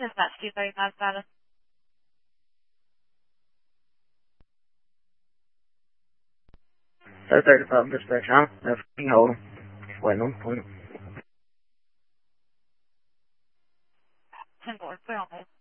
dispatch 235 status. So 35 dispatch, huh? No f***ing hold. Waiting on point. 10-4, clear on hold.